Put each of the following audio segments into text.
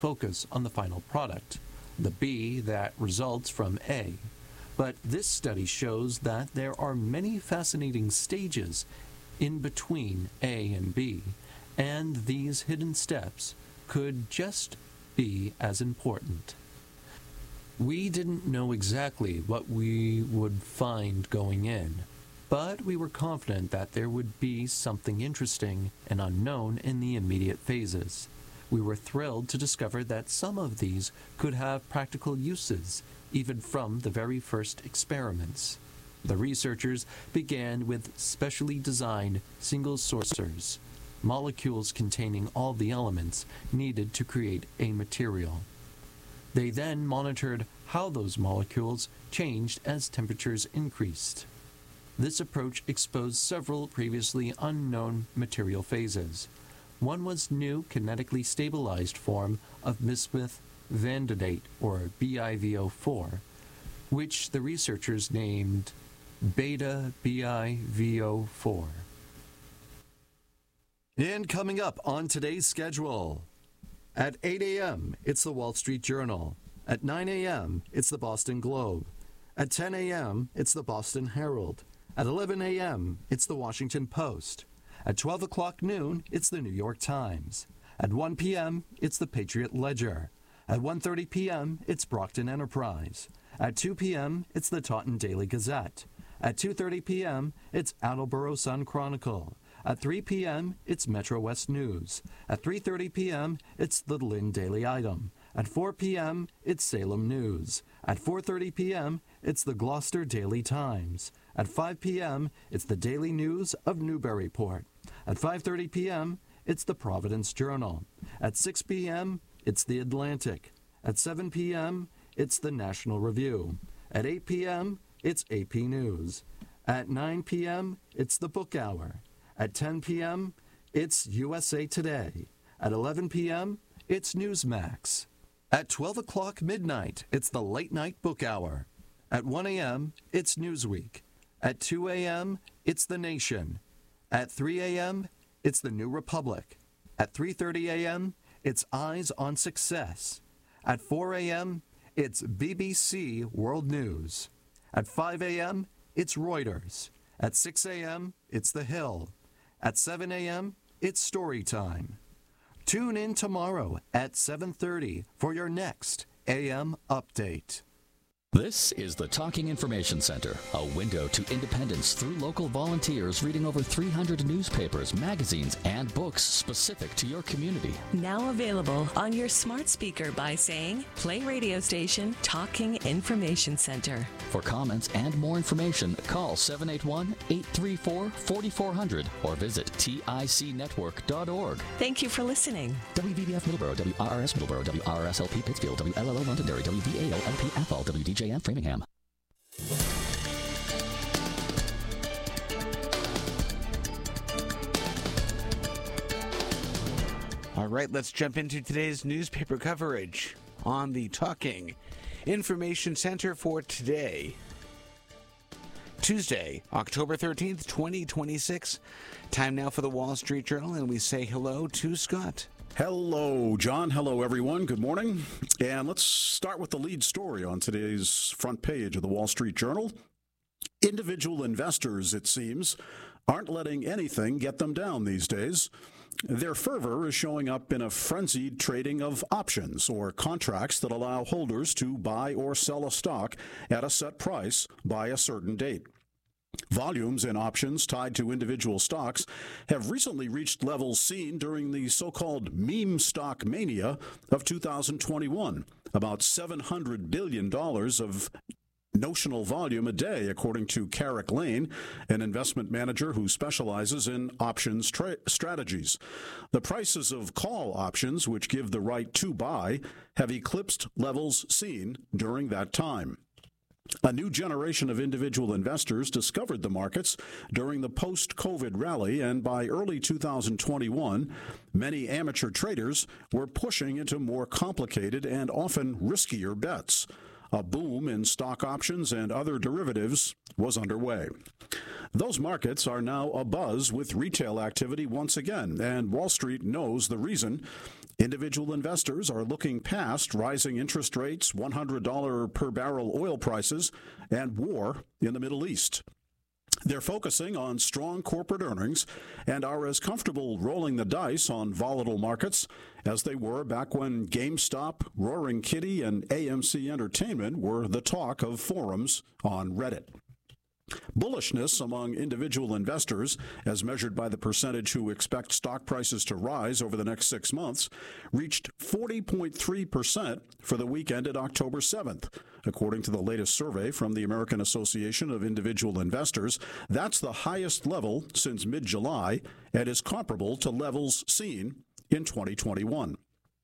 focus on the final product, the B that results from A. But this study shows that there are many fascinating stages in between A and B, and these hidden steps could just be as important. We didn't know exactly what we would find going in, but we were confident that there would be something interesting and unknown in the immediate phases. We were thrilled to discover that some of these could have practical uses, even from the very first experiments. The researchers began with specially designed single sourcers, molecules containing all the elements needed to create a material. They then monitored how those molecules changed as temperatures increased. This approach exposed several previously unknown material phases. One was new kinetically stabilized form of bismuth vanadate, or BiVO4, which the researchers named Beta BiVO4. And coming up on today's schedule, at 8 a.m., it's the Wall Street Journal. At 9 a.m., it's the Boston Globe. At 10 a.m., it's the Boston Herald. At 11 a.m., it's the Washington Post. At 12 o'clock noon, it's the New York Times. At 1 p.m., it's the Patriot Ledger. At 1:30 p.m., it's Brockton Enterprise. At 2 p.m., it's the Taunton Daily Gazette. At 2:30 p.m., it's Attleboro Sun Chronicle. At 3 p.m., it's Metro West News. At 3:30 p.m., it's the Lynn Daily Item. At 4 p.m., it's Salem News. At 4:30 p.m., it's the Gloucester Daily Times. At 5 p.m., it's the Daily News of Newburyport. At 5:30 p.m., it's the Providence Journal. At 6 p.m., it's the Atlantic. At 7 p.m., it's the National Review. At 8 p.m., it's AP News. At 9 p.m., it's the Book Hour. At 10 p.m., it's USA Today. At 11 p.m., it's Newsmax. At 12 o'clock midnight, it's the Late Night Book Hour. At 1 a.m., it's Newsweek. At 2 a.m., it's The Nation. At 3 a.m., it's The New Republic. At 3:30 a.m., it's Eyes on Success. At 4 a.m., it's BBC World News. At 5 a.m., it's Reuters. At 6 a.m., it's The Hill. At 7 a.m., it's Storytime. Tune in tomorrow at 7:30 for your next AM update. This is the Talking Information Center, a window to independence through local volunteers reading over 300 newspapers, magazines, and books specific to your community. Now available on your smart speaker by saying, play radio station Talking Information Center. For comments and more information, call 781-834-4400 or visit ticnetwork.org. Thank you for listening. WVBF Middleborough, WRRS Middleborough, WRSLP Pittsfield, WLLO Londonderry, WVALLP Athol, WDJN Framingham. All right, let's jump into today's newspaper coverage on the Talking Information Center for today, Tuesday, October 13th, 2026. Time now for the Wall Street Journal, and we say hello to Scott. Hello, John. Hello, everyone. Good morning. And let's start with the lead story on today's front page of the Wall Street Journal. Individual investors, it seems, aren't letting anything get them down these days. Their fervor is showing up in a frenzied trading of options, or contracts that allow holders to buy or sell a stock at a set price by a certain date. Volumes in options tied to individual stocks have recently reached levels seen during the so-called meme stock mania of 2021, about $700 billion of notional volume a day, according to Carrick Lane, an investment manager who specializes in options strategies. The prices of call options, which give the right to buy, have eclipsed levels seen during that time. A new generation of individual investors discovered the markets during the post-COVID rally, and by early 2021, many amateur traders were pushing into more complicated and often riskier bets. A boom in stock options and other derivatives was underway. Those markets are now abuzz with retail activity once again, and Wall Street knows the reason. Individual investors are looking past rising interest rates, $100 per barrel oil prices, and war in the Middle East. They're focusing on strong corporate earnings and are as comfortable rolling the dice on volatile markets as they were back when GameStop, Roaring Kitty, and AMC Entertainment were the talk of forums on Reddit. Bullishness among individual investors, as measured by the percentage who expect stock prices to rise over the next 6 months, reached 40.3% for the week ended October 7th. According to the latest survey from the American Association of Individual Investors, that's the highest level since mid-July and is comparable to levels seen in 2021.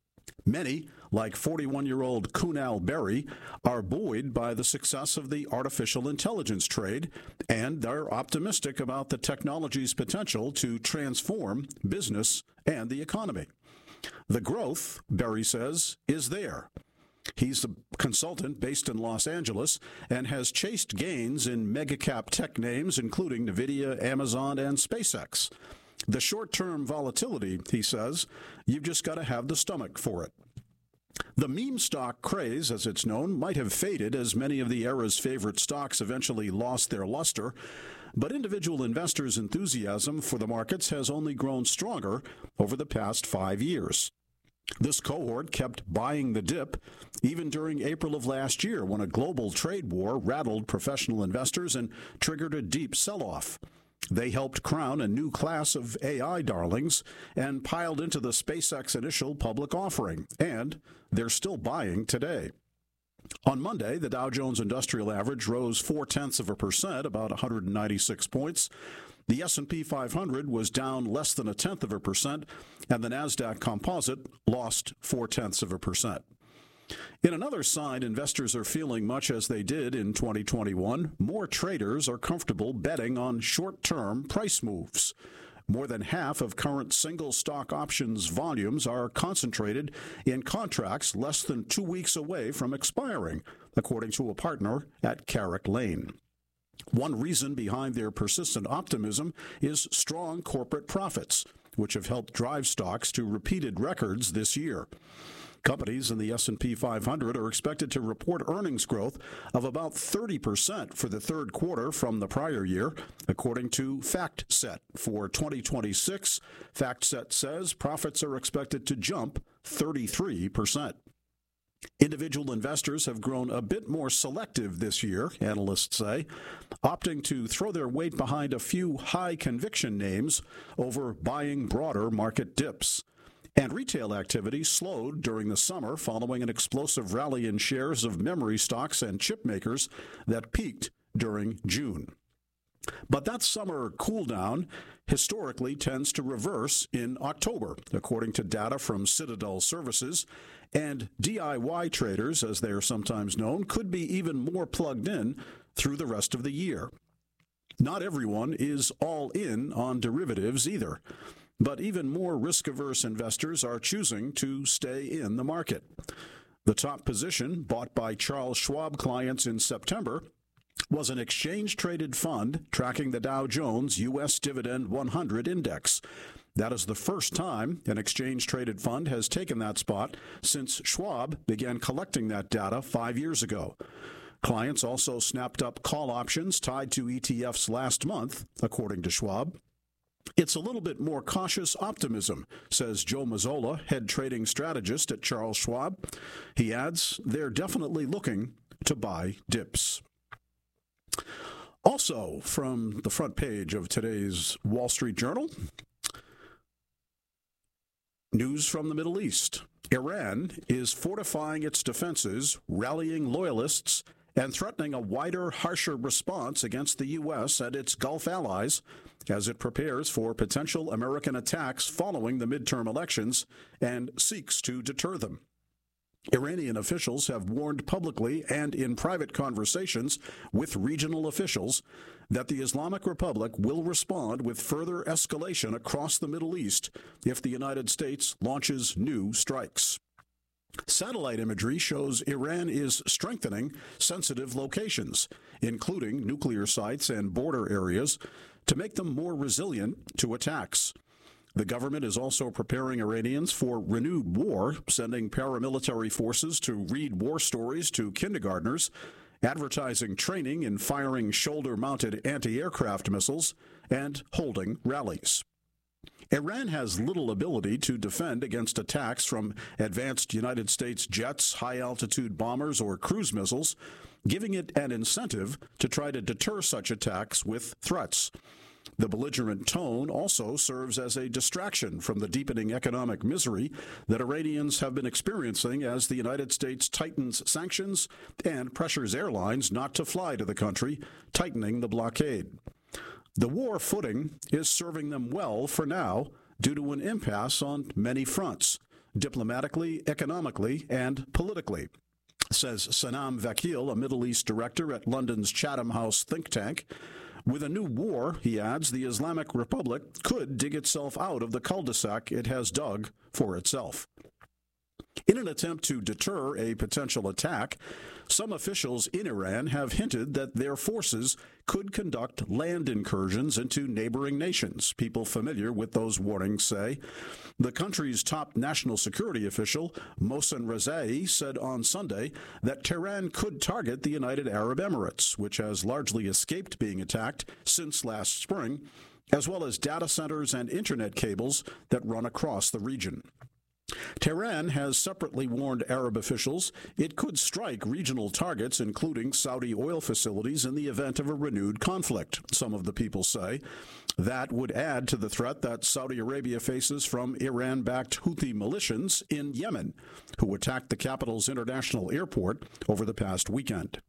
Many, like 41-year-old Kunal Berry, are buoyed by the success of the artificial intelligence trade, and they're optimistic about the technology's potential to transform business and the economy. The growth, Berry says, is there. He's a consultant based in Los Angeles and has chased gains in mega-cap tech names, including NVIDIA, Amazon, and SpaceX. The short-term volatility, he says, you've just got to have the stomach for it. The meme stock craze, as it's known, might have faded as many of the era's favorite stocks eventually lost their luster, but individual investors' enthusiasm for the markets has only grown stronger over the past 5 years. This cohort kept buying the dip even during April of last year when a global trade war rattled professional investors and triggered a deep sell-off. They helped crown a new class of AI darlings and piled into the SpaceX initial public offering, and they're still buying today. On Monday, the Dow Jones Industrial Average rose 0.4%, about 196 points. The S&P 500 was down less than 0.1%, and the Nasdaq Composite lost 0.4%. In another sign investors are feeling much as they did in 2021, more traders are comfortable betting on short-term price moves. More than half of current single stock options volumes are concentrated in contracts less than 2 weeks away from expiring, according to a partner at Carrick Lane. One reason behind their persistent optimism is strong corporate profits, which have helped drive stocks to repeated records this year. Companies in the S&P 500 are expected to report earnings growth of about 30% for the third quarter from the prior year, according to FactSet. For 2026, FactSet says profits are expected to jump 33%. Individual investors have grown a bit more selective this year, analysts say, opting to throw their weight behind a few high-conviction names over buying broader market dips. And retail activity slowed during the summer following an explosive rally in shares of memory stocks and chip makers that peaked during June. But that summer cool-down historically tends to reverse in October, according to data from Citadel Services, and DIY traders, as they are sometimes known, could be even more plugged in through the rest of the year. Not everyone is all in on derivatives either. But even more risk-averse investors are choosing to stay in the market. The top position, bought by Charles Schwab clients in September, was an exchange-traded fund tracking the Dow Jones U.S. Dividend 100 Index. That is the first time an exchange-traded fund has taken that spot since Schwab began collecting that data 5 years ago. Clients also snapped up call options tied to ETFs last month, according to Schwab. It's a little bit more cautious optimism, says Joe Mazzola, head trading strategist at Charles Schwab. He adds, they're definitely looking to buy dips. Also, from the front page of today's Wall Street Journal, news from the Middle East. Iran is fortifying its defenses, rallying loyalists, and threatening a wider, harsher response against the U.S. and its Gulf allies as it prepares for potential American attacks following the midterm elections and seeks to deter them. Iranian officials have warned publicly and in private conversations with regional officials that the Islamic Republic will respond with further escalation across the Middle East if the United States launches new strikes. Satellite imagery shows Iran is strengthening sensitive locations, including nuclear sites and border areas, to make them more resilient to attacks. The government is also preparing Iranians for renewed war, sending paramilitary forces to read war stories to kindergartners, advertising training in firing shoulder-mounted anti-aircraft missiles, and holding rallies. Iran has little ability to defend against attacks from advanced United States jets, high-altitude bombers, or cruise missiles, giving it an incentive to try to deter such attacks with threats. The belligerent tone also serves as a distraction from the deepening economic misery that Iranians have been experiencing as the United States tightens sanctions and pressures airlines not to fly to the country, tightening the blockade. The war footing is serving them well for now due to an impasse on many fronts, diplomatically, economically, and politically, says Sanam Vakil, a Middle East director at London's Chatham House think tank. With a new war, he adds, the Islamic Republic could dig itself out of the cul-de-sac it has dug for itself. In an attempt to deter a potential attack, some officials in Iran have hinted that their forces could conduct land incursions into neighboring nations. People familiar with those warnings say. The country's top national security official, Mohsen Rezai, said on Sunday that Tehran could target the United Arab Emirates, which has largely escaped being attacked since last spring, as well as data centers and internet cables that run across the region. Tehran has separately warned Arab officials it could strike regional targets, including Saudi oil facilities, in the event of a renewed conflict, some of the people say. That would add to the threat that Saudi Arabia faces from Iran-backed Houthi militias in Yemen, who attacked the capital's international airport over the past weekend.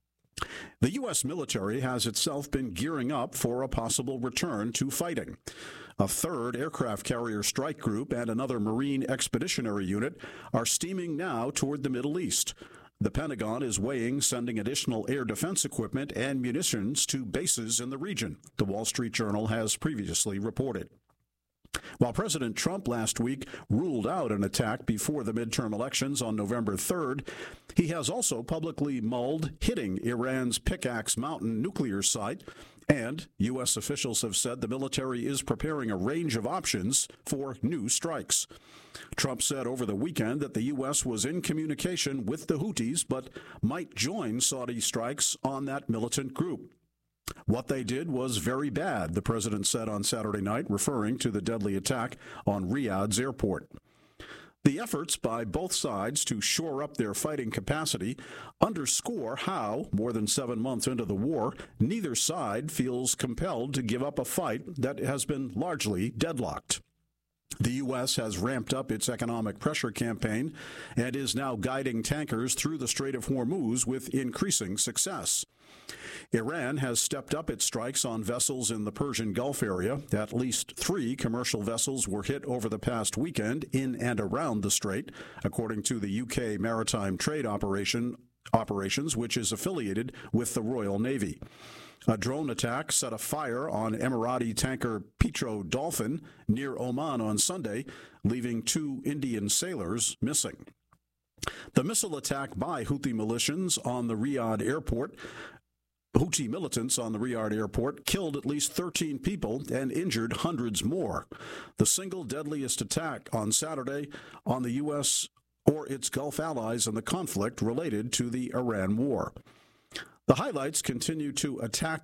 The U.S. military has itself been gearing up for a possible return to fighting. A third aircraft carrier strike group and another Marine expeditionary unit are steaming now toward the Middle East. The Pentagon is weighing sending additional air defense equipment and munitions to bases in the region, the Wall Street Journal has previously reported. While President Trump last week ruled out an attack before the midterm elections on November 3rd, he has also publicly mulled hitting Iran's Pickaxe Mountain nuclear site, and U.S. officials have said the military is preparing a range of options for new strikes. Trump said over the weekend that the U.S. was in communication with the Houthis, but might join Saudi strikes on that militant group. What they did was very bad, the president said on Saturday night, referring to the deadly attack on Riyadh's airport. The efforts by both sides to shore up their fighting capacity underscore how, more than 7 months into the war, neither side feels compelled to give up a fight that has been largely deadlocked. The U.S. has ramped up its economic pressure campaign and is now guiding tankers through the Strait of Hormuz with increasing success. Iran has stepped up its strikes on vessels in the Persian Gulf area. At least 3 commercial vessels were hit over the past weekend in and around the strait, according to the UK Maritime Trade Operations, which is affiliated with the Royal Navy. A drone attack set a fire on Emirati tanker Petro Dolphin near Oman on Sunday, leaving 2 Indian sailors missing. The missile attack by Houthi militants on the Riyadh airport killed at least 13 people and injured hundreds more. The single deadliest attack on Saturday on the U.S. or its Gulf allies in the conflict related to the Iran war. The attacks continue to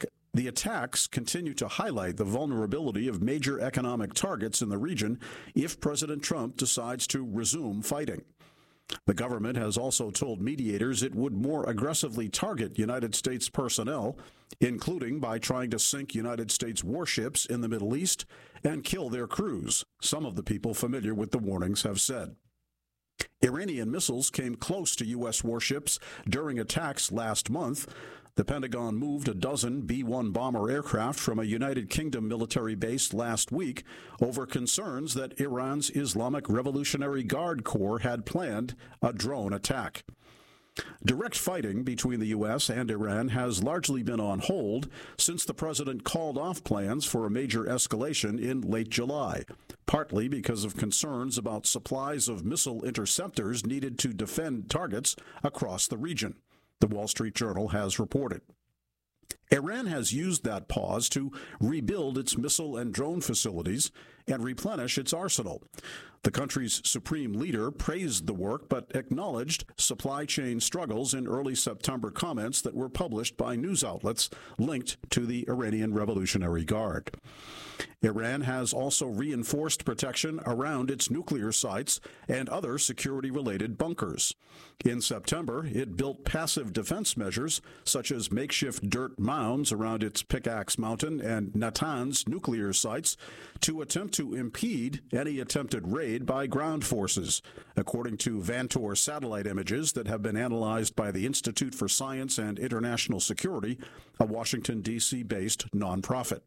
highlight the vulnerability of major economic targets in the region if President Trump decides to resume fighting. The government has also told mediators it would more aggressively target United States personnel, including by trying to sink United States warships in the Middle East and kill their crews, some of the people familiar with the warnings have said. Iranian missiles came close to U.S. warships during attacks last month. The Pentagon moved a dozen B-1 bomber aircraft from a United Kingdom military base last week over concerns that Iran's Islamic Revolutionary Guard Corps had planned a drone attack. Direct fighting between the U.S. and Iran has largely been on hold since the president called off plans for a major escalation in late July, partly because of concerns about supplies of missile interceptors needed to defend targets across the region, the Wall Street Journal has reported. Iran has used that pause to rebuild its missile and drone facilities and replenish its arsenal. The country's supreme leader praised the work but acknowledged supply chain struggles in early September comments that were published by news outlets linked to the Iranian Revolutionary Guard. Iran has also reinforced protection around its nuclear sites and other security-related bunkers. In September, it built passive defense measures, such as makeshift dirt mounds around its Pickaxe Mountain and Natanz nuclear sites, to attempt to impede any attempted raid by ground forces, according to Vantor satellite images that have been analyzed by the Institute for Science and International Security, a Washington, D.C.-based nonprofit.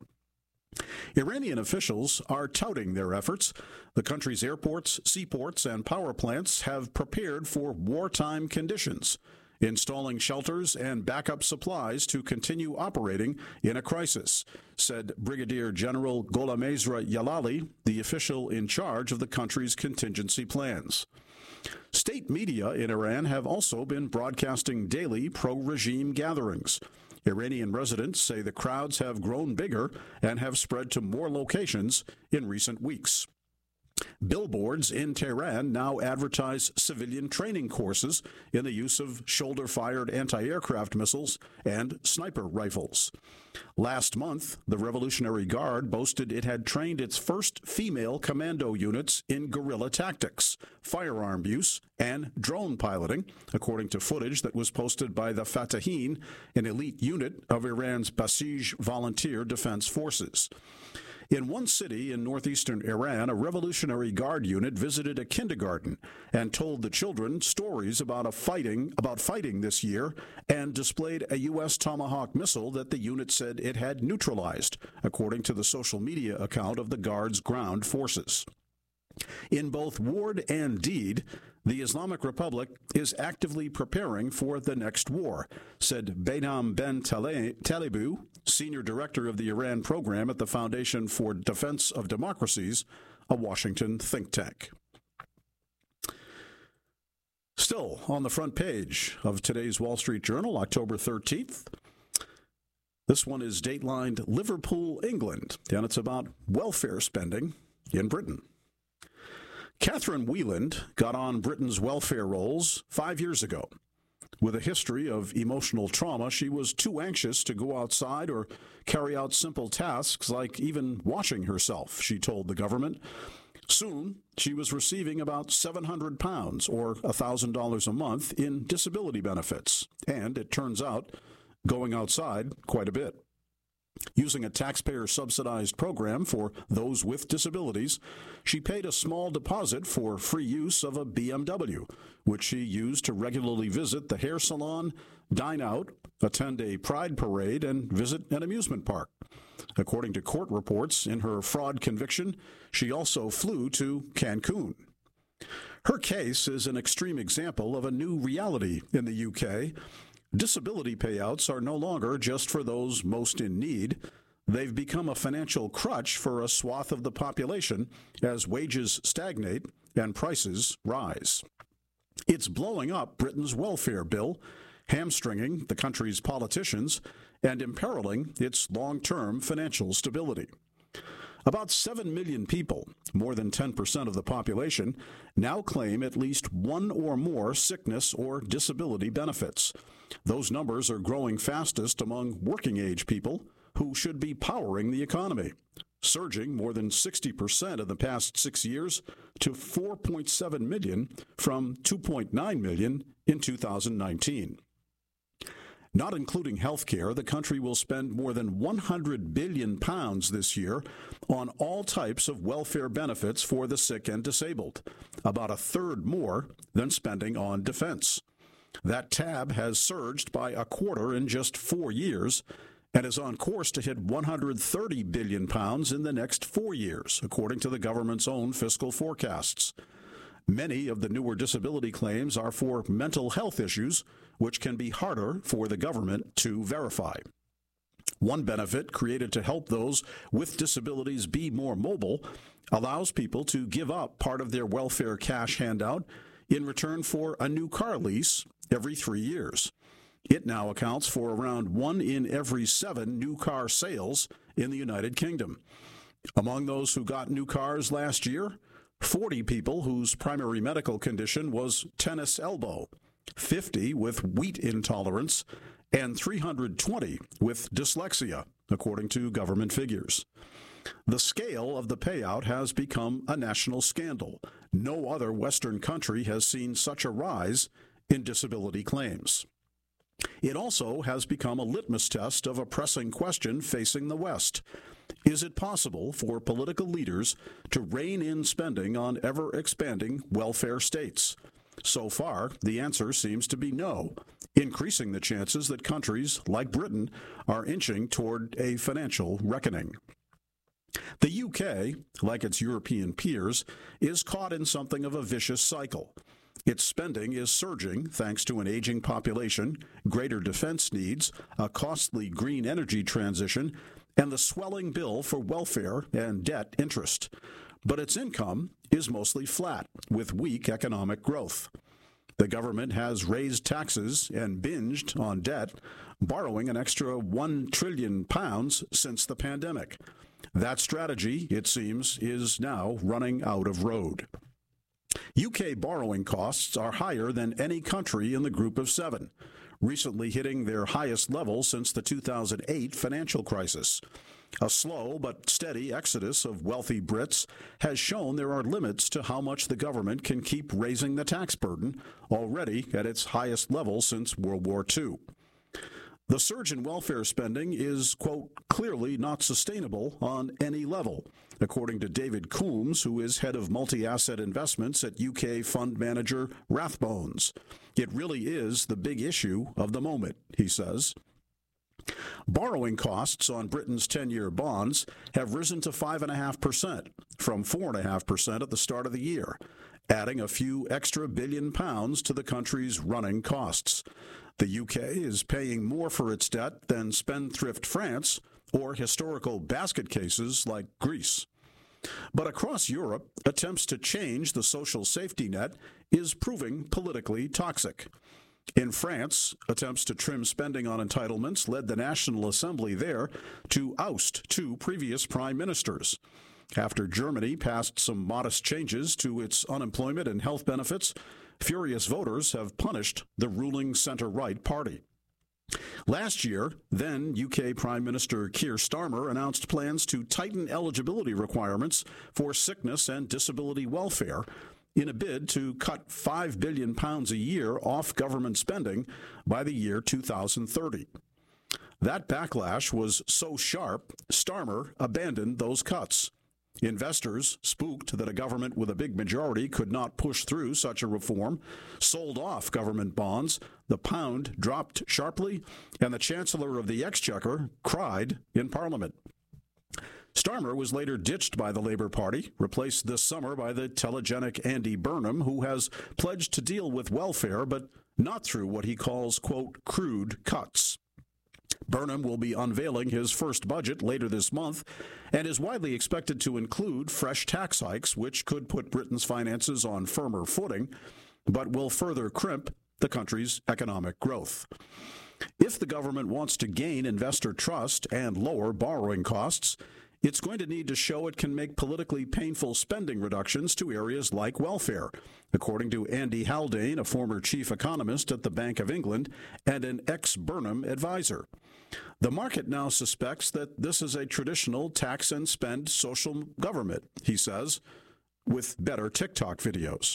Iranian officials are touting their efforts. The country's airports, seaports, and power plants have prepared for wartime conditions, installing shelters and backup supplies to continue operating in a crisis, said Brigadier General Gholamezra Jalali, the official in charge of the country's contingency plans. State media in Iran have also been broadcasting daily pro-regime gatherings. Iranian residents say the crowds have grown bigger and have spread to more locations in recent weeks. Billboards in Tehran now advertise civilian training courses in the use of shoulder-fired anti-aircraft missiles and sniper rifles. Last month, the Revolutionary Guard boasted it had trained its first female commando units in guerrilla tactics, firearm use, and drone piloting, according to footage that was posted by the Fatahin, an elite unit of Iran's Basij Volunteer Defense Forces. In one city in northeastern Iran, a Revolutionary Guard unit visited a kindergarten and told the children stories about fighting this year and displayed a U.S. Tomahawk missile that the unit said it had neutralized, according to the social media account of the Guard's ground forces. In both word and deed, the Islamic Republic is actively preparing for the next war, said Behnam Ben Talibu, senior director of the Iran program at the Foundation for Defense of Democracies, a Washington think tank. Still on the front page of today's Wall Street Journal, October 13th. This one is datelined Liverpool, England, and it's about welfare spending in Britain. Catherine Wheeland got on Britain's welfare rolls 5 years ago. With a history of emotional trauma, she was too anxious to go outside or carry out simple tasks like even washing herself, she told the government. Soon, she was receiving about £700 or $1,000 a month in disability benefits, and it turns out going outside quite a bit. Using a taxpayer-subsidized program for those with disabilities, she paid a small deposit for free use of a BMW, which she used to regularly visit the hair salon, dine out, attend a pride parade, and visit an amusement park. According to court reports, in her fraud conviction, she also flew to Cancun. Her case is an extreme example of a new reality in the UK. Disability payouts are no longer just for those most in need. They've become a financial crutch for a swath of the population as wages stagnate and prices rise. It's blowing up Britain's welfare bill, hamstringing the country's politicians, and imperiling its long-term financial stability. About 7 million people, more than 10% of the population, now claim at least one or more sickness or disability benefits. Those numbers are growing fastest among working-age people who should be powering the economy, surging more than 60% in the past 6 years to 4.7 million from 2.9 million in 2019. Not including health care, the country will spend more than £100 billion this year on all types of welfare benefits for the sick and disabled, about a third more than spending on defense. That tab has surged by a quarter in just 4 years and is on course to hit £130 billion in the next 4 years, according to the government's own fiscal forecasts. Many of the newer disability claims are for mental health issues, which can be harder for the government to verify. One benefit created to help those with disabilities be more mobile allows people to give up part of their welfare cash handout in return for a new car lease every 3 years. It now accounts for around 1 in every 7 new car sales in the United Kingdom. Among those who got new cars last year, 40 people whose primary medical condition was tennis elbow, 50 with wheat intolerance, and 320 with dyslexia, according to government figures. The scale of the payout has become a national scandal. No other Western country has seen such a rise in disability claims. It also has become a litmus test of a pressing question facing the West. Is it possible for political leaders to rein in spending on ever-expanding welfare states? So far, the answer seems to be no, increasing the chances that countries like Britain are inching toward a financial reckoning. The UK, like its European peers, is caught in something of a vicious cycle. Its spending is surging thanks to an aging population, greater defense needs, a costly green energy transition, and the swelling bill for welfare and debt interest. But its income is mostly flat, with weak economic growth. The government has raised taxes and binged on debt, borrowing an extra £1 trillion since the pandemic. That strategy, it seems, is now running out of road. UK borrowing costs are higher than any country in the Group of Seven, recently hitting their highest level since the 2008 financial crisis. A slow but steady exodus of wealthy Brits has shown there are limits to how much the government can keep raising the tax burden, already at its highest level since World War II. The surge in welfare spending is, quote, clearly not sustainable on any level, according to David Coombs, who is head of multi-asset investments at UK fund manager Rathbones. It really is the big issue of the moment, he says. Borrowing costs on Britain's 10-year bonds have risen to 5.5% from 4.5% at the start of the year, adding a few extra billion pounds to the country's running costs. The UK is paying more for its debt than spendthrift France or historical basket cases like Greece. But across Europe, attempts to change the social safety net is proving politically toxic. In France, attempts to trim spending on entitlements led the National Assembly there to oust 2 previous prime ministers. After Germany passed some modest changes to its unemployment and health benefits, furious voters have punished the ruling centre-right party. Last year, then UK Prime Minister Keir Starmer announced plans to tighten eligibility requirements for sickness and disability welfare in a bid to cut £5 billion a year off government spending by the year 2030. That backlash was so sharp, Starmer abandoned those cuts. Investors, spooked that a government with a big majority could not push through such a reform, sold off government bonds, the pound dropped sharply, and the Chancellor of the Exchequer cried in Parliament. Starmer was later ditched by the Labour Party, replaced this summer by the telegenic Andy Burnham, who has pledged to deal with welfare, but not through what he calls, quote, crude cuts. Burnham will be unveiling his first budget later this month and is widely expected to include fresh tax hikes, which could put Britain's finances on firmer footing, but will further crimp the country's economic growth. If the government wants to gain investor trust and lower borrowing costs, it's going to need to show it can make politically painful spending reductions to areas like welfare, according to Andy Haldane, a former chief economist at the Bank of England and an ex-Burnham advisor. The market now suspects that this is a traditional tax and spend social government, he says, with better TikTok videos.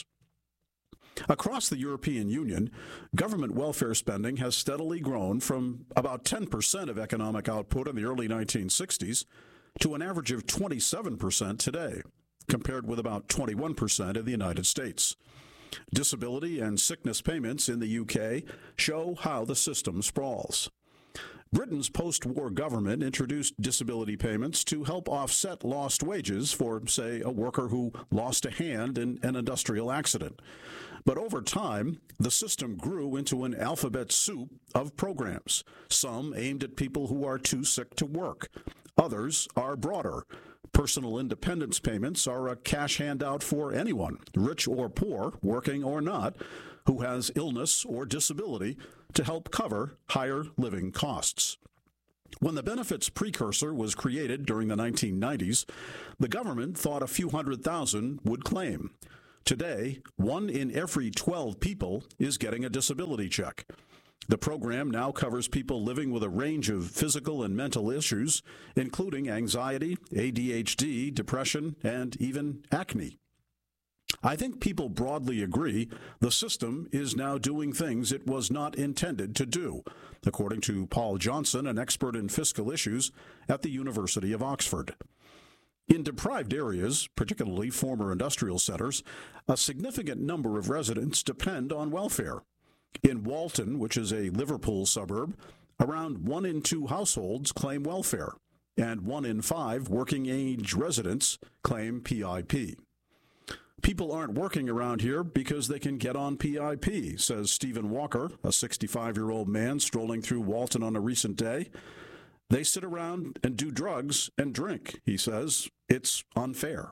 Across the European Union, government welfare spending has steadily grown from about 10% of economic output in the early 1960s to an average of 27% today, compared with about 21% in the United States. Disability and sickness payments in the UK show how the system sprawls. Britain's post-war government introduced disability payments to help offset lost wages for, say, a worker who lost a hand in an industrial accident. But over time, the system grew into an alphabet soup of programs, some aimed at people who are too sick to work. Others are broader. Personal independence payments are a cash handout for anyone, rich or poor, working or not, who has illness or disability to help cover higher living costs. When the benefits precursor was created during the 1990s, the government thought a few 100,000 would claim. Today, 1 in every 12 people is getting a disability check. The program now covers people living with a range of physical and mental issues, including anxiety, ADHD, depression, and even acne. I think people broadly agree the system is now doing things it was not intended to do, according to Paul Johnson, an expert in fiscal issues at the University of Oxford. In deprived areas, particularly former industrial centers, a significant number of residents depend on welfare. In Walton, which is a Liverpool suburb, around 1 in 2 households claim welfare, and 1 in 5 working-age residents claim PIP. People aren't working around here because they can get on PIP, says Stephen Walker, a 65-year-old man strolling through Walton on a recent day. They sit around and do drugs and drink, he says. It's unfair.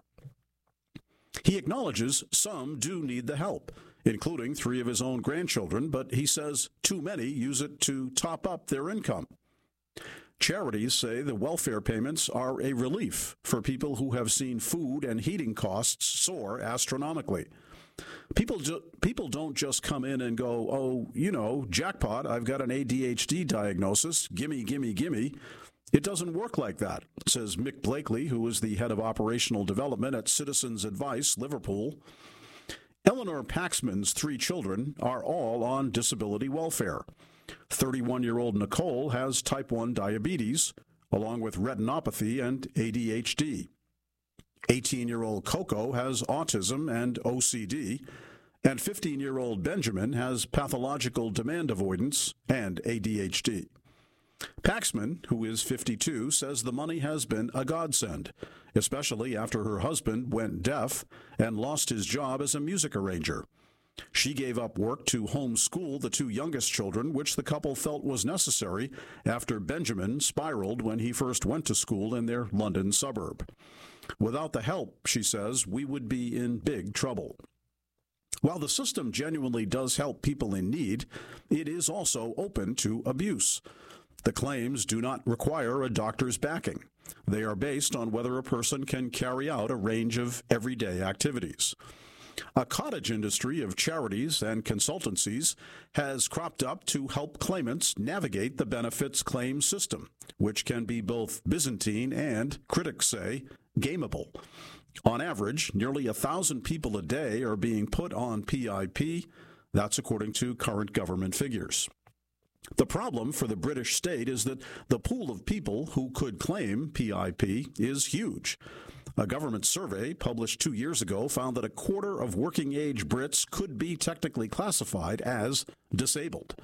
He acknowledges some do need the help, including 3 of his own grandchildren, but he says too many use it to top up their income. Charities say the welfare payments are a relief for people who have seen food and heating costs soar astronomically. People don't just come in and go, oh, you know, jackpot, I've got an ADHD diagnosis, gimme, gimme, gimme. It doesn't work like that, says Mick Blakely, who is the head of operational development at Citizens Advice, Liverpool. Eleanor Paxman's 3 children are all on disability welfare. 31-year-old Nicole has type 1 diabetes, along with retinopathy and ADHD. 18-year-old Coco has autism and OCD, and 15-year-old Benjamin has pathological demand avoidance and ADHD. Paxman, who is 52, says the money has been a godsend, especially after her husband went deaf and lost his job as a music arranger. She gave up work to homeschool the 2 youngest children, which the couple felt was necessary after Benjamin spiraled when he first went to school in their London suburb. Without the help, she says, we would be in big trouble. While the system genuinely does help people in need, it is also open to abuse. The claims do not require a doctor's backing. They are based on whether a person can carry out a range of everyday activities. A cottage industry of charities and consultancies has cropped up to help claimants navigate the benefits claim system, which can be both Byzantine and, critics say, gameable. On average, nearly 1,000 people a day are being put on PIP. That's according to current government figures. The problem for the British state is that the pool of people who could claim PIP is huge. A government survey published 2 years ago found that a quarter of working-age Brits could be technically classified as disabled.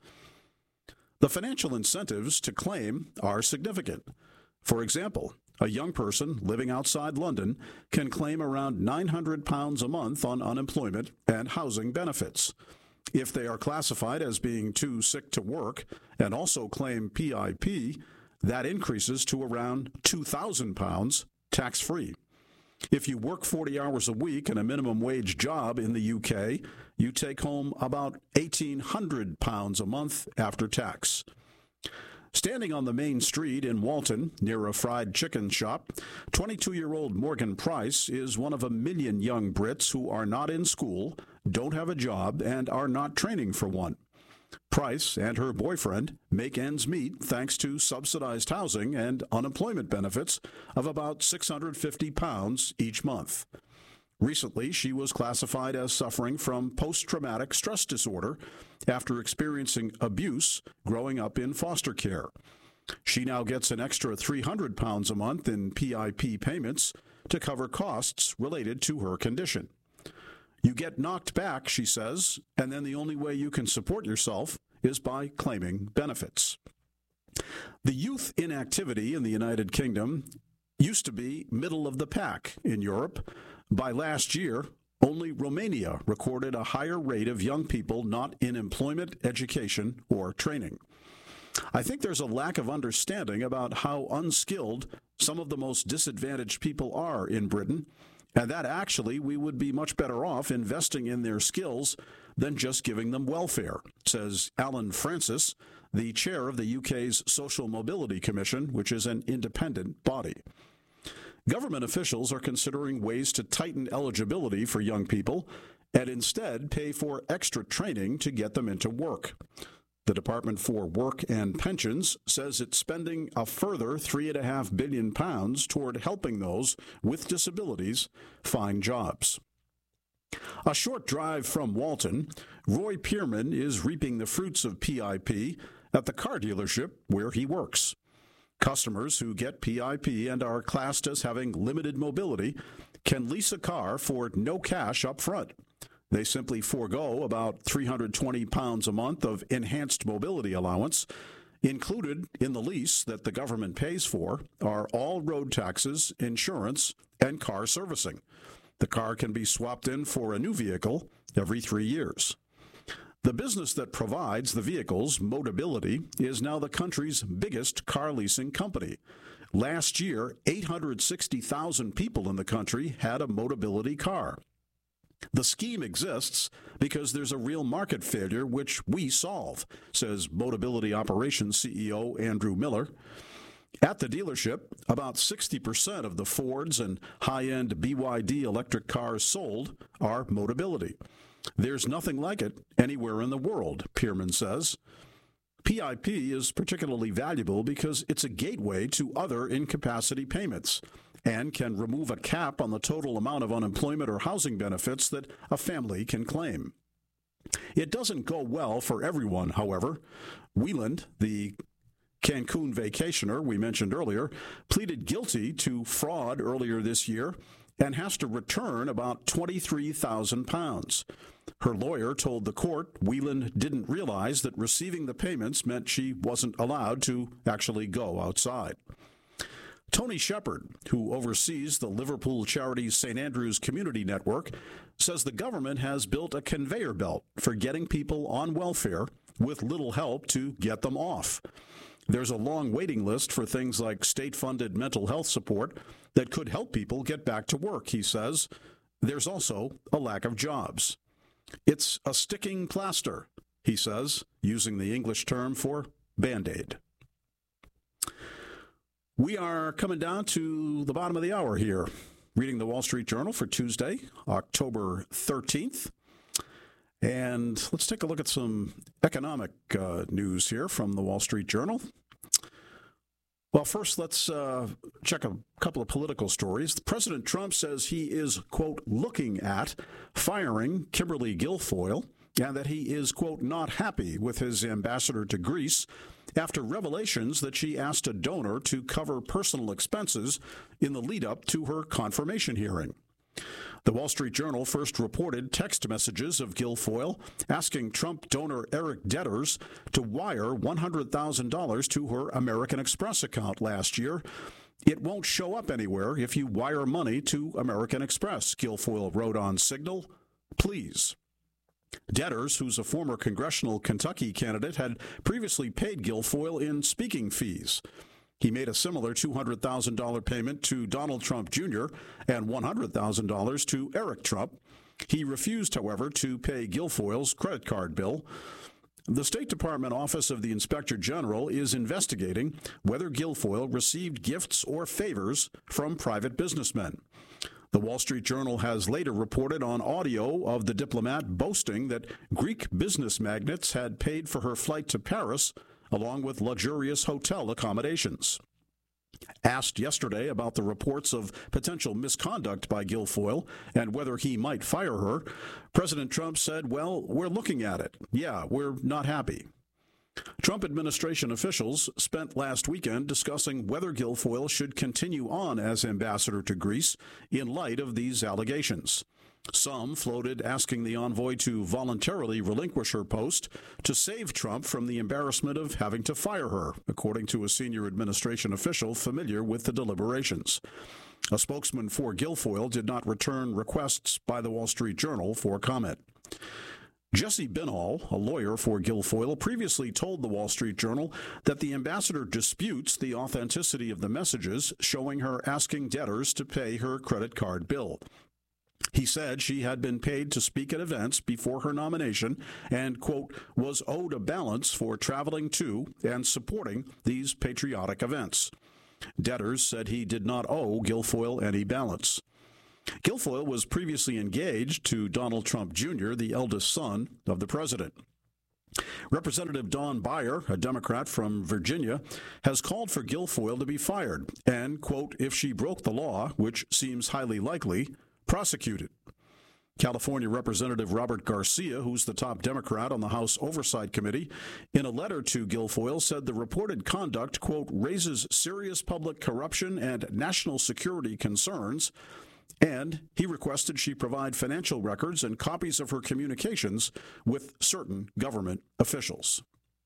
The financial incentives to claim are significant. For example, a young person living outside London can claim around £900 a month on unemployment and housing benefits. If they are classified as being too sick to work and also claim PIP, that increases to around £2,000 tax-free. If you work 40 hours a week in a minimum wage job in the UK, you take home about £1,800 a month after tax. Standing on the main street in Walton, near a fried chicken shop, 22-year-old Morgan Price is one of a million young Brits who are not in school, don't have a job, and are not training for one. Price and her boyfriend make ends meet thanks to subsidized housing and unemployment benefits of about £650 each month. Recently, she was classified as suffering from post-traumatic stress disorder after experiencing abuse growing up in foster care. She now gets an extra £300 a month in PIP payments to cover costs related to her condition. You get knocked back, she says, and then the only way you can support yourself is by claiming benefits. The youth inactivity in the United Kingdom used to be middle of the pack in Europe. By last year, only Romania recorded a higher rate of young people not in employment, education, or training. I think there's a lack of understanding about how unskilled some of the most disadvantaged people are in Britain, and that actually we would be much better off investing in their skills than just giving them welfare, says Alan Francis, the chair of the UK's Social Mobility Commission, which is an independent body. Government officials are considering ways to tighten eligibility for young people and instead pay for extra training to get them into work. The Department for Work and Pensions says it's spending a further £3.5 billion toward helping those with disabilities find jobs. A short drive from Walton, Roy Pearman is reaping the fruits of PIP at the car dealership where he works. Customers who get PIP and are classed as having limited mobility can lease a car for no cash up front. They simply forego about £320 a month of enhanced mobility allowance. Included in the lease that the government pays for are all road taxes, insurance, and car servicing. The car can be swapped in for a new vehicle every 3 years. The business that provides the vehicles, Motability, is now the country's biggest car leasing company. Last year, 860,000 people in the country had a Motability car. The scheme exists because there's a real market failure which we solve, says Motability Operations CEO Andrew Miller. At the dealership, about 60% of the Fords and high-end BYD electric cars sold are Motability. There's nothing like it anywhere in the world, Pearman says. PIP is particularly valuable because it's a gateway to other incapacity payments and can remove a cap on the total amount of unemployment or housing benefits that a family can claim. It doesn't go well for everyone, however. Wieland, the Cancun vacationer we mentioned earlier, pleaded guilty to fraud earlier this year and has to return about £23,000. Her lawyer told the court Wieland didn't realize that receiving the payments meant she wasn't allowed to actually go outside. Tony Shepard, who oversees the Liverpool charity St. Andrew's Community Network, says the government has built a conveyor belt for getting people on welfare with little help to get them off. There's a long waiting list for things like state-funded mental health support that could help people get back to work, he says. There's also a lack of jobs. It's a sticking plaster, he says, using the English term for Band-Aid. We are coming down to the bottom of the hour here, reading the Wall Street Journal for Tuesday, October 13th. And let's take a look at some economic news here from the Wall Street Journal. Well, first, let's check a couple of political stories. President Trump says he is, quote, looking at firing Kimberly Guilfoyle, and that he is, quote, not happy with his ambassador to Greece after revelations that she asked a donor to cover personal expenses in the lead-up to her confirmation hearing. The Wall Street Journal first reported text messages of Guilfoyle asking Trump donor Eric Detters to wire $100,000 to her American Express account last year. It won't show up anywhere if you wire money to American Express, Guilfoyle wrote on Signal. Please. Detters, who's a former congressional Kentucky candidate, had previously paid Guilfoyle in speaking fees. He made a similar $200,000 payment to Donald Trump Jr. and $100,000 to Eric Trump. He refused, however, to pay Guilfoyle's credit card bill. The State Department Office of the Inspector General is investigating whether Guilfoyle received gifts or favors from private businessmen. The Wall Street Journal has later reported on audio of the diplomat boasting that Greek business magnates had paid for her flight to Paris, along with luxurious hotel accommodations. Asked yesterday about the reports of potential misconduct by Guilfoyle and whether he might fire her, President Trump said, well, we're looking at it. Yeah, we're not happy. Trump administration officials spent last weekend discussing whether Guilfoyle should continue on as ambassador to Greece in light of these allegations. Some floated asking the envoy to voluntarily relinquish her post to save Trump from the embarrassment of having to fire her, according to a senior administration official familiar with the deliberations. A spokesman for Guilfoyle did not return requests by the Wall Street Journal for comment. Jesse Binall, a lawyer for Guilfoyle, previously told the Wall Street Journal that the ambassador disputes the authenticity of the messages showing her asking debtors to pay her credit card bill. He said she had been paid to speak at events before her nomination and, quote, was owed a balance for traveling to and supporting these patriotic events. Debtors said he did not owe Guilfoyle any balance. Guilfoyle was previously engaged to Donald Trump Jr., the eldest son of the president. Representative Dawn Beyer, a Democrat from Virginia, has called for Guilfoyle to be fired and, quote, if she broke the law, which seems highly likely, prosecuted. California Representative Robert Garcia, who's the top Democrat on the House Oversight Committee, in a letter to Guilfoyle said the reported conduct, quote, raises serious public corruption and national security concerns, and he requested she provide financial records and copies of her communications with certain government officials.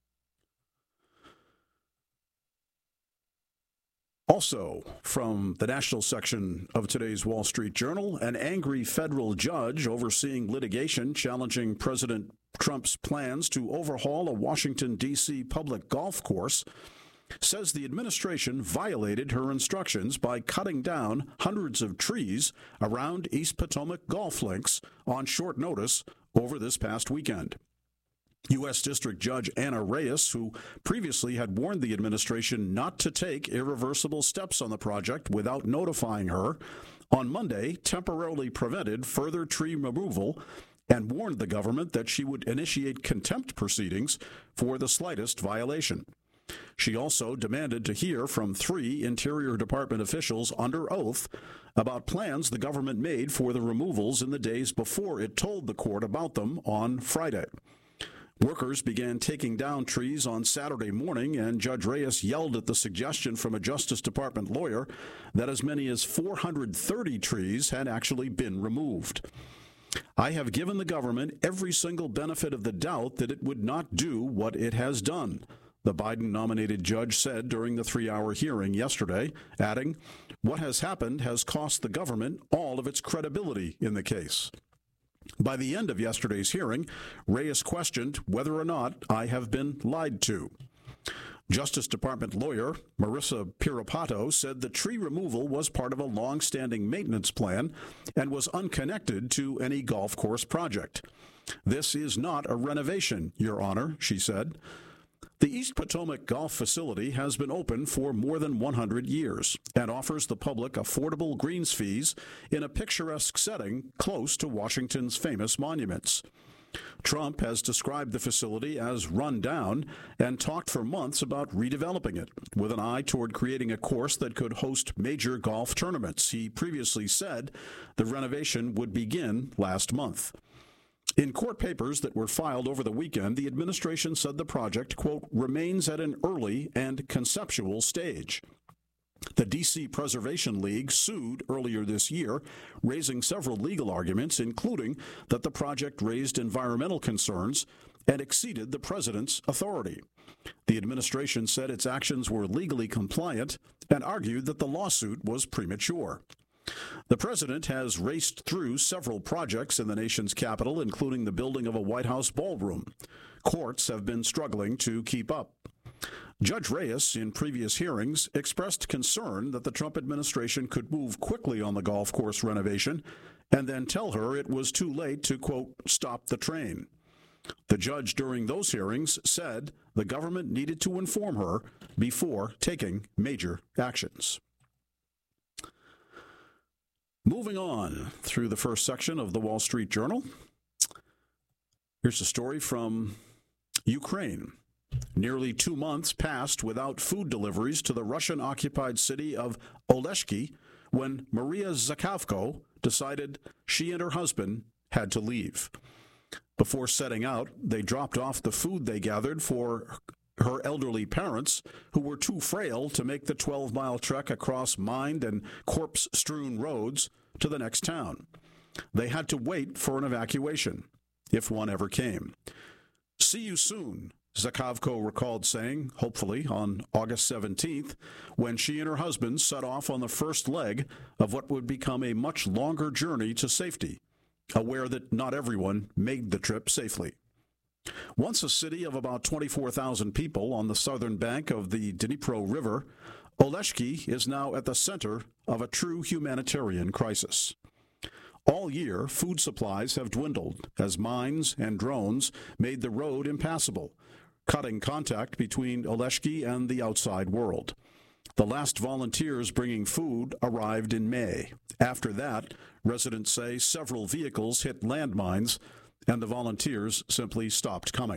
Also, from the national section of today's Wall Street Journal, an angry federal judge overseeing litigation challenging President Trump's plans to overhaul a Washington, D.C. public golf course says the administration violated her instructions by cutting down hundreds of trees around East Potomac golf links on short notice over this past weekend. U.S. District Judge Anna Reyes, who previously had warned the administration not to take irreversible steps on the project without notifying her, on Monday temporarily prevented further tree removal and warned the government that she would initiate contempt proceedings for the slightest violation. She also demanded to hear from 3 Interior Department officials under oath about plans the government made for the removals in the days before it told the court about them on Friday. Workers began taking down trees on Saturday morning, and Judge Reyes yelled at the suggestion from a Justice Department lawyer that as many as 430 trees had actually been removed. I have given the government every single benefit of the doubt that it would not do what it has done, the Biden-nominated judge said during the 3-hour hearing yesterday, adding, what has happened has cost the government all of its credibility in the case. By the end of yesterday's hearing, Reyes questioned whether or not I have been lied to. Justice Department lawyer Marissa Pirapato said the tree removal was part of a long-standing maintenance plan and was unconnected to any golf course project. This is not a renovation, Your Honor, she said. The East Potomac Golf Facility has been open for more than 100 years and offers the public affordable greens fees in a picturesque setting close to Washington's famous monuments. Trump has described the facility as run down and talked for months about redeveloping it, with an eye toward creating a course that could host major golf tournaments. He previously said the renovation would begin last month. In court papers that were filed over the weekend, the administration said the project, quote, remains at an early and conceptual stage. The D.C. Preservation League sued earlier this year, raising several legal arguments, including that the project raised environmental concerns and exceeded the president's authority. The administration said its actions were legally compliant and argued that the lawsuit was premature. The president has raced through several projects in the nation's capital, including the building of a White House ballroom. Courts have been struggling to keep up. Judge Reyes, in previous hearings, expressed concern that the Trump administration could move quickly on the golf course renovation and then tell her it was too late to, quote, stop the train. The judge during those hearings said the government needed to inform her before taking major actions. Moving on through the first section of the Wall Street Journal, here's a story from Ukraine. Nearly 2 months passed without food deliveries to the Russian-occupied city of Oleshki when Maria Zakhavko decided she and her husband had to leave. Before setting out, they dropped off the food they gathered for her elderly parents, who were too frail to make the 12-mile trek across mined and corpse-strewn roads to the next town. They had to wait for an evacuation, if one ever came. See you soon, Zakhavko recalled saying, hopefully, on August 17th, when she and her husband set off on the first leg of what would become a much longer journey to safety aware that not everyone made the trip safely. Once a city of about 24,000 people on the southern bank of the Dnipro River, Oleshki is now at the center of a true humanitarian crisis. All year, food supplies have dwindled as mines and drones made the road impassable, cutting contact between Oleshki and the outside world. The last volunteers bringing food arrived in May. After that, residents say several vehicles hit landmines and the volunteers simply stopped coming.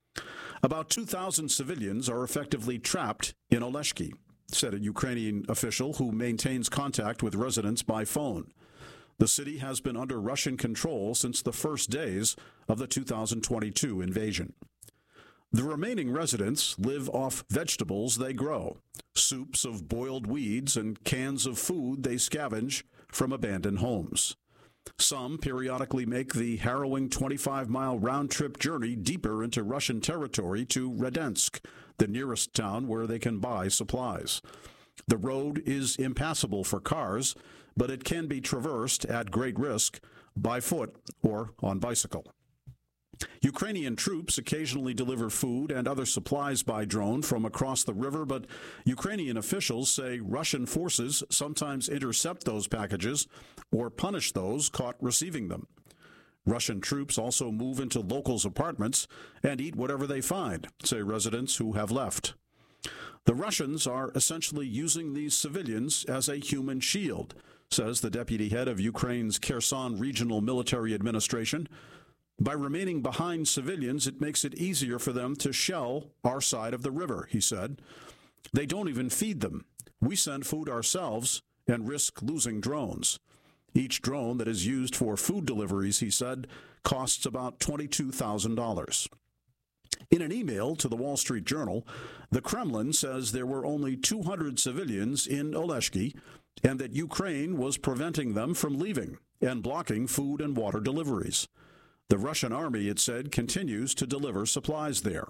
About 2,000 civilians are effectively trapped in Oleshki, said a Ukrainian official who maintains contact with residents by phone. The city has been under Russian control since the first days of the 2022 invasion. The remaining residents live off vegetables they grow, soups of boiled weeds, and cans of food they scavenge from abandoned homes. Some periodically make the harrowing 25-mile round-trip journey deeper into Russian territory to Radensk, the nearest town where they can buy supplies. The road is impassable for cars, but it can be traversed at great risk by foot or on bicycle. Ukrainian troops occasionally deliver food and other supplies by drone from across the river, but Ukrainian officials say Russian forces sometimes intercept those packages or punish those caught receiving them. Russian troops also move into locals' apartments and eat whatever they find, say residents who have left. The Russians are essentially using these civilians as a human shield, says the deputy head of Ukraine's Kherson Regional Military Administration. By remaining behind civilians, it makes it easier for them to shell our side of the river, he said. They don't even feed them. We send food ourselves and risk losing drones. Each drone that is used for food deliveries, he said, costs about $22,000. In an email to the Wall Street Journal, the Kremlin says there were only 200 civilians in Oleshki and that Ukraine was preventing them from leaving and blocking food and water deliveries. The Russian army, it said, continues to deliver supplies there.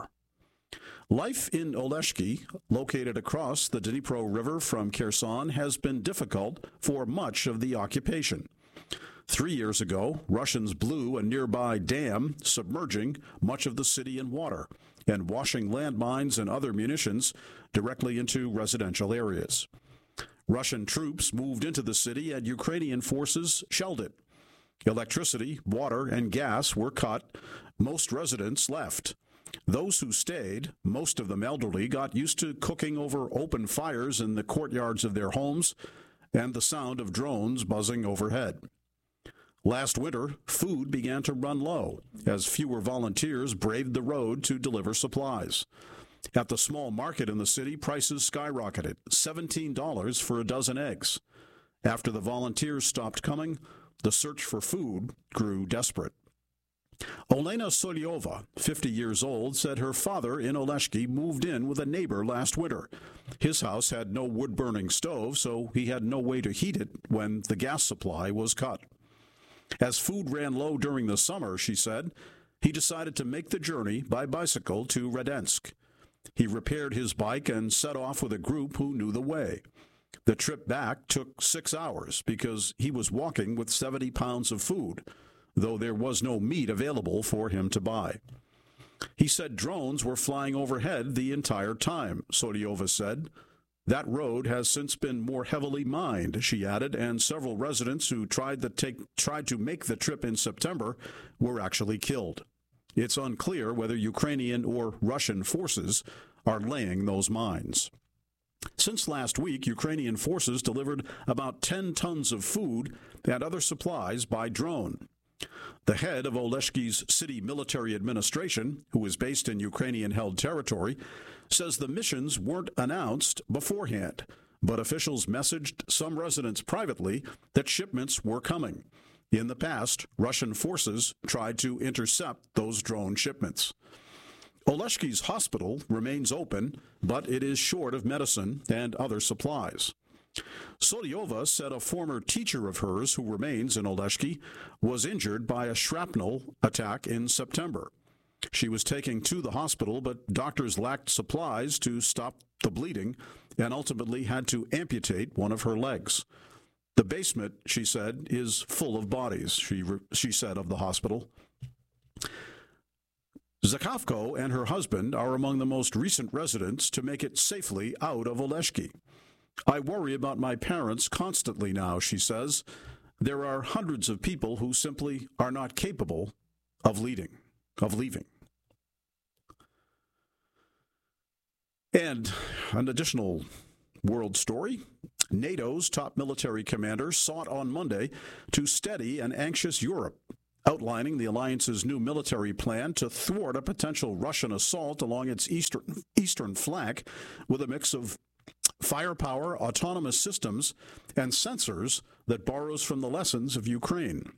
Life in Oleshki, located across the Dnipro River from Kherson, has been difficult for much of the occupation. 3 years ago, Russians blew a nearby dam, submerging much of the city in water and washing landmines and other munitions directly into residential areas. Russian troops moved into the city and Ukrainian forces shelled it. Electricity, water, and gas were cut. Most residents left. Those who stayed, most of them elderly, got used to cooking over open fires in the courtyards of their homes and the sound of drones buzzing overhead. Last winter, food began to run low as fewer volunteers braved the road to deliver supplies. At the small market in the city, prices skyrocketed, $17 for a dozen eggs. After the volunteers stopped coming, the search for food grew desperate. Olena Solyova, 50 years old, said her father in Oleshki moved in with a neighbor last winter. His house had no wood-burning stove, so he had no way to heat it when the gas supply was cut. As food ran low during the summer, she said, he decided to make the journey by bicycle to Radensk. He repaired his bike and set off with a group who knew the way. The trip back took 6 hours because he was walking with 70 pounds of food, though there was no meat available for him to buy. He said drones were flying overhead the entire time, Solyova said. That road has since been more heavily mined, she added, and several residents who tried to make the trip in September were actually killed. It's unclear whether Ukrainian or Russian forces are laying those mines. Since last week, Ukrainian forces delivered about 10 tons of food and other supplies by drone. The head of Oleshki's city military administration, who is based in Ukrainian-held territory, says the missions weren't announced beforehand, but officials messaged some residents privately that shipments were coming. In the past, Russian forces tried to intercept those drone shipments. Oleshki's hospital remains open, but it is short of medicine and other supplies. Solyova said a former teacher of hers who remains in Oleshki was injured by a shrapnel attack in September. She was taken to the hospital, but doctors lacked supplies to stop the bleeding and ultimately had to amputate one of her legs. The basement, she said, is full of bodies, she said of the hospital. Zakhavko and her husband are among the most recent residents to make it safely out of Oleshki. I worry about my parents constantly now, she says. There are hundreds of people who simply are not capable of leaving. And an additional world story. NATO's top military commander sought on Monday to steady an anxious Europe, outlining the alliance's new military plan to thwart a potential Russian assault along its eastern flank with a mix of firepower, autonomous systems, and sensors that borrows from the lessons of Ukraine.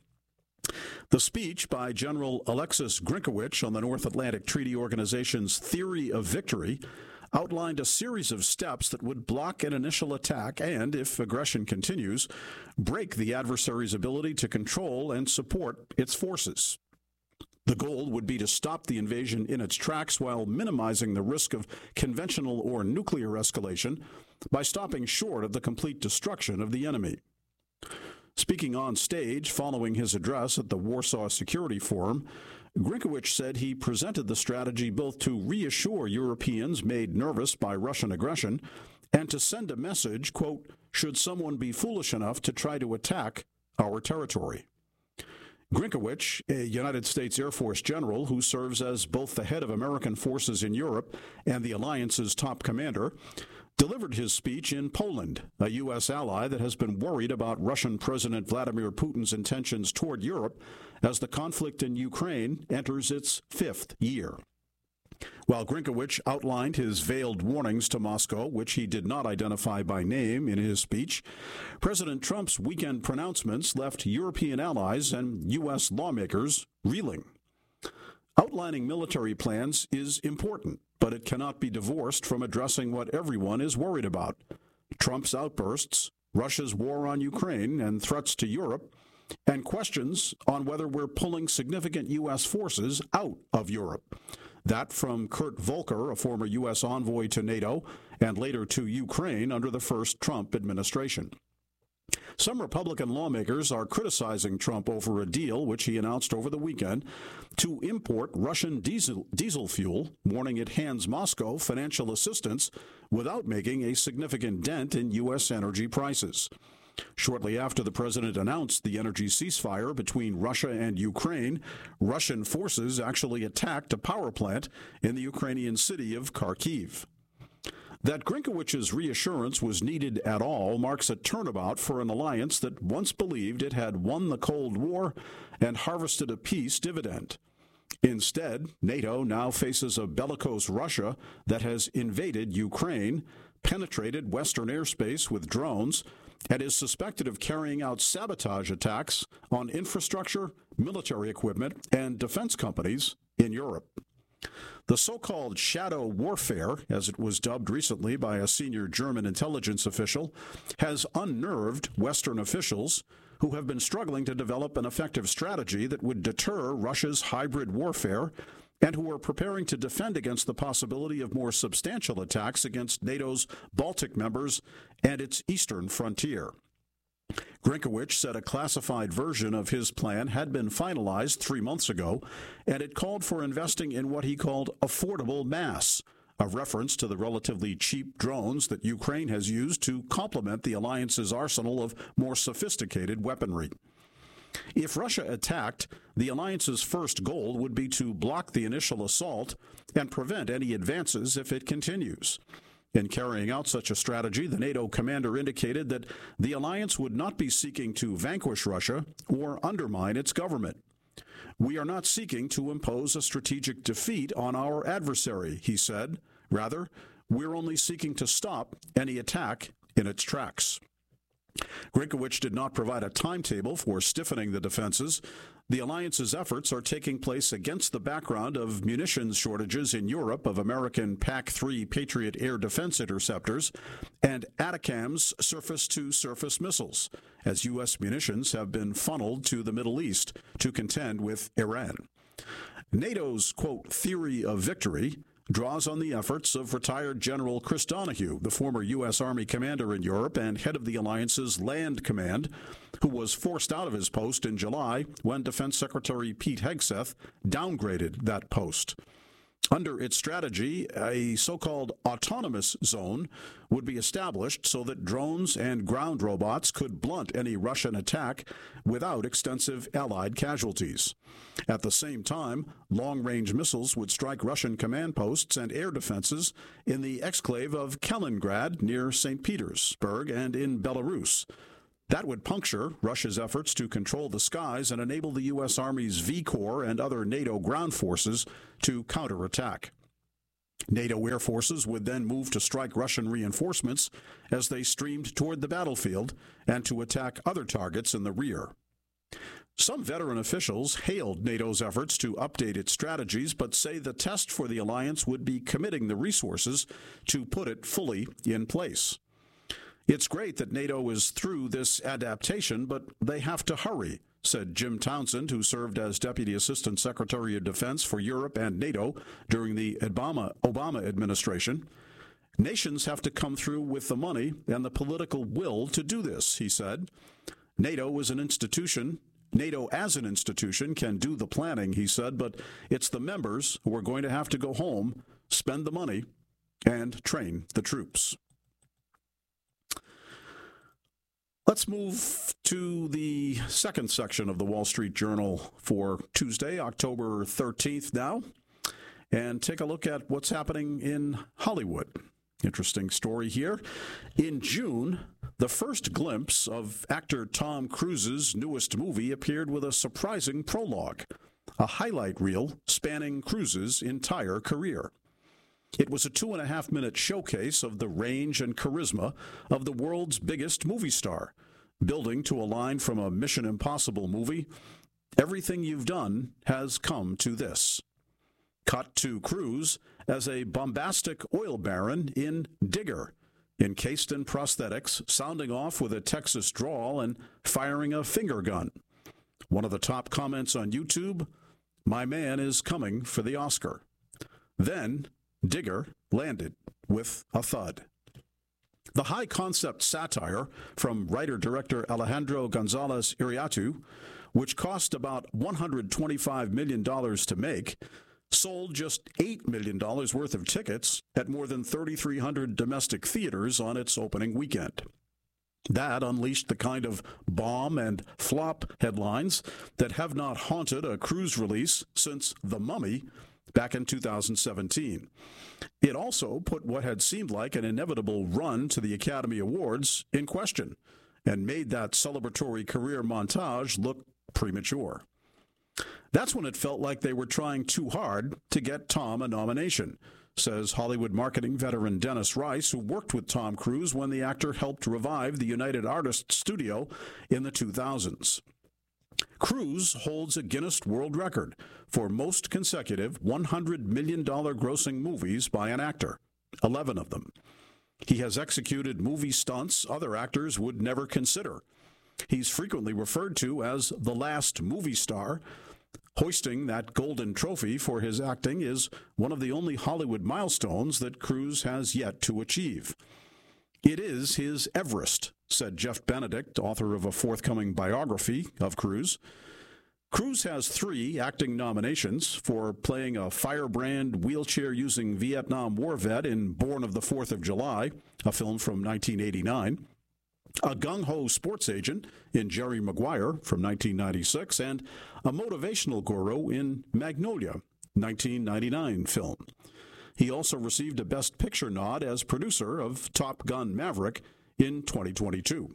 The speech by General Alexis Grinkowicz on the North Atlantic Treaty Organization's Theory of Victory outlined a series of steps that would block an initial attack and, if aggression continues, break the adversary's ability to control and support its forces. The goal would be to stop the invasion in its tracks while minimizing the risk of conventional or nuclear escalation by stopping short of the complete destruction of the enemy. Speaking on stage following his address at the Warsaw Security Forum, Grinkowicz said he presented the strategy both to reassure Europeans made nervous by Russian aggression and to send a message, quote, should someone be foolish enough to try to attack our territory. Grinkowicz, a United States Air Force general who serves as both the head of American forces in Europe and the alliance's top commander, delivered his speech in Poland, a U.S. ally that has been worried about Russian President Vladimir Putin's intentions toward Europe as the conflict in Ukraine enters its 5th year. While Grinkowicz outlined his veiled warnings to Moscow, which he did not identify by name in his speech, President Trump's weekend pronouncements left European allies and U.S. lawmakers reeling. Outlining military plans is important, but it cannot be divorced from addressing what everyone is worried about: Trump's outbursts, Russia's war on Ukraine and threats to Europe, and questions on whether we're pulling significant U.S. forces out of Europe. That from Kurt Volker, a former U.S. envoy to NATO and later to Ukraine under the first Trump administration. Some Republican lawmakers are criticizing Trump over a deal which he announced over the weekend to import Russian diesel fuel, warning it hands Moscow financial assistance without making a significant dent in U.S. energy prices. Shortly after the president announced the energy ceasefire between Russia and Ukraine, Russian forces actually attacked a power plant in the Ukrainian city of Kharkiv. That Grinkowicz's reassurance was needed at all marks a turnabout for an alliance that once believed it had won the Cold War and harvested a peace dividend. Instead, NATO now faces a bellicose Russia that has invaded Ukraine, penetrated Western airspace with drones, and is suspected of carrying out sabotage attacks on infrastructure, military equipment, and defense companies in Europe. The so-called shadow warfare, as it was dubbed recently by a senior German intelligence official, has unnerved Western officials who have been struggling to develop an effective strategy that would deter Russia's hybrid warfare and who are preparing to defend against the possibility of more substantial attacks against NATO's Baltic members and its eastern frontier. Grinkowicz said a classified version of his plan had been finalized 3 months ago, and it called for investing in what he called affordable mass, a reference to the relatively cheap drones that Ukraine has used to complement the alliance's arsenal of more sophisticated weaponry. If Russia attacked, the alliance's first goal would be to block the initial assault and prevent any advances if it continues. In carrying out such a strategy, the NATO commander indicated that the alliance would not be seeking to vanquish Russia or undermine its government. We are not seeking to impose a strategic defeat on our adversary, he said. Rather, we're only seeking to stop any attack in its tracks. Grinkowicz did not provide a timetable for stiffening the defenses. The alliance's efforts are taking place against the background of munitions shortages in Europe of American PAC-3 Patriot air defense interceptors and ATACMS surface-to-surface missiles, as U.S. munitions have been funneled to the Middle East to contend with Iran. NATO's, quote, theory of victory draws on the efforts of retired General Chris Donahue, the former U.S. Army commander in Europe and head of the alliance's Land Command, who was forced out of his post in July when Defense Secretary Pete Hegseth downgraded that post. Under its strategy, a so-called autonomous zone would be established so that drones and ground robots could blunt any Russian attack without extensive Allied casualties. At the same time, long-range missiles would strike Russian command posts and air defenses in the exclave of Kaliningrad near St. Petersburg and in Belarus. That would puncture Russia's efforts to control the skies and enable the U.S. Army's V Corps and other NATO ground forces to counterattack. NATO air forces would then move to strike Russian reinforcements as they streamed toward the battlefield and to attack other targets in the rear. Some veteran officials hailed NATO's efforts to update its strategies, but say the test for the alliance would be committing the resources to put it fully in place. It's great that NATO is through this adaptation, but they have to hurry, said Jim Townsend, who served as Deputy Assistant Secretary of Defense for Europe and NATO during the Obama administration. Nations have to come through with the money and the political will to do this, he said. NATO as an institution can do the planning, he said, but it's the members who are going to have to go home, spend the money, and train the troops. Let's move to the second section of the Wall Street Journal for Tuesday, October 13th now, and take a look at what's happening in Hollywood. Interesting story here. In June, the first glimpse of actor Tom Cruise's newest movie appeared with a surprising prologue, a highlight reel spanning Cruise's entire career. It was a 2.5-minute showcase of the range and charisma of the world's biggest movie star, building to a line from a Mission Impossible movie, "Everything you've done has come to this." Cut to Cruise as a bombastic oil baron in Digger, encased in prosthetics, sounding off with a Texas drawl and firing a finger gun. One of the top comments on YouTube, "My man is coming for the Oscar." Then Digger landed with a thud. The high-concept satire from writer-director Alejandro González Iñárritu, which cost about $125 million to make, sold just $8 million worth of tickets at more than 3,300 domestic theaters on its opening weekend. That unleashed the kind of bomb and flop headlines that have not haunted a Cruise release since The Mummy back in 2017. It also put what had seemed like an inevitable run to the Academy Awards in question and made that celebratory career montage look premature. That's when it felt like they were trying too hard to get Tom a nomination, says Hollywood marketing veteran Dennis Rice, who worked with Tom Cruise when the actor helped revive the United Artists Studio in the 2000s. Cruise holds a Guinness World Record for most consecutive $100 million grossing movies by an actor, 11 of them. He has executed movie stunts other actors would never consider. He's frequently referred to as the last movie star. Hoisting that golden trophy for his acting is one of the only Hollywood milestones that Cruise has yet to achieve. It is his Everest, said Jeff Benedict, author of a forthcoming biography of Cruise. Cruise has 3 acting nominations for playing a firebrand wheelchair-using Vietnam War vet in Born of the 4th of July, a film from 1989, a gung-ho sports agent in Jerry Maguire from 1996, and a motivational guru in Magnolia, 1999 film. He also received a Best Picture nod as producer of Top Gun: Maverick in 2022.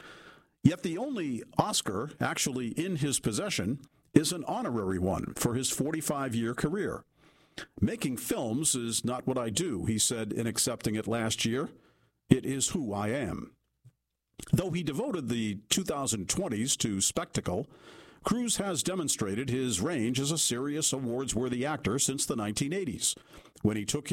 Yet the only Oscar actually in his possession is an honorary one for his 45-year career. "Making films is not what I do," he said in accepting it last year. "It is who I am." Though he devoted the 2020s to spectacle, Cruise has demonstrated his range as a serious awards-worthy actor since the 1980s, when he took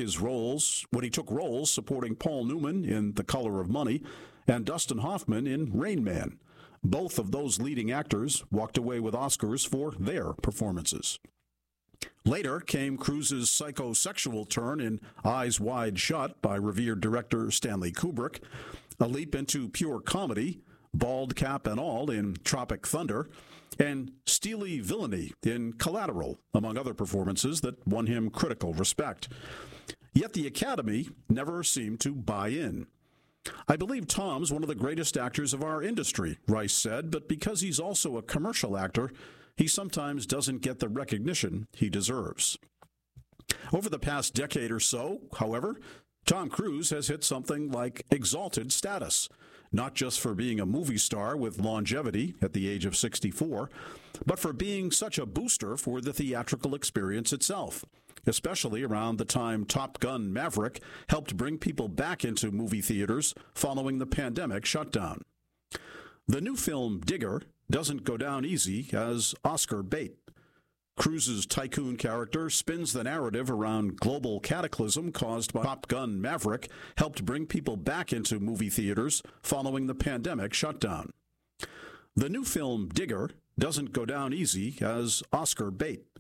roles supporting Paul Newman in The Color of Money and Dustin Hoffman in Rain Man. Both of those leading actors walked away with Oscars for their performances. Later came Cruise's psychosexual turn in Eyes Wide Shut by revered director Stanley Kubrick, a leap into pure comedy, bald cap and all in Tropic Thunder, and steely villainy in Collateral, among other performances that won him critical respect. Yet the Academy never seemed to buy in. "I believe Tom's one of the greatest actors of our industry," Rice said, "but because he's also a commercial actor, he sometimes doesn't get the recognition he deserves." Over the past decade or so, however, Tom Cruise has hit something like exalted status, not just for being a movie star with longevity at the age of 64, but for being such a booster for the theatrical experience itself, especially around the time Top Gun: Maverick helped bring people back into movie theaters following the pandemic shutdown. The new film Digger doesn't go down easy as Oscar bait. Cruise's tycoon character spins the narrative around global cataclysm caused by Top Gun: Maverick helped bring people back into movie theaters following the pandemic shutdown. The new film Digger doesn't go down easy as Oscar bait.